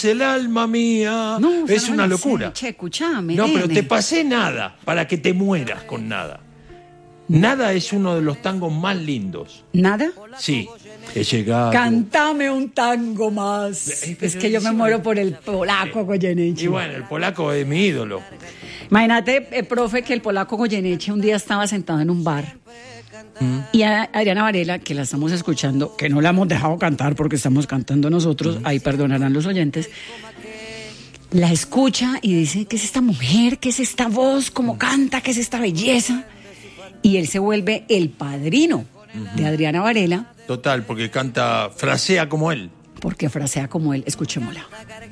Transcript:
el alma mía. No, es no una me la locura. sé, che, escuchame, No, pero nene. te pasé Nada, para que te mueras con Nada. Nada es uno de los tangos más lindos. ¿Nada? Sí, he llegado. Cántame un tango más. Es que yo me muero por el polaco Goyeneche. Y bueno, el polaco es mi ídolo. Imagínate, profe, que el polaco Goyeneche un día estaba sentado en un bar y a Adriana Varela, que la estamos escuchando, que no la hemos dejado cantar porque estamos cantando nosotros, ahí perdonarán los oyentes, la escucha y dice, ¿qué es esta mujer? ¿Qué es esta voz? ¿Cómo canta? ¿Qué es esta belleza? Y él se vuelve el padrino de Adriana Varela. Total, porque frasea como él. Porque frasea como él. Escuchémosla.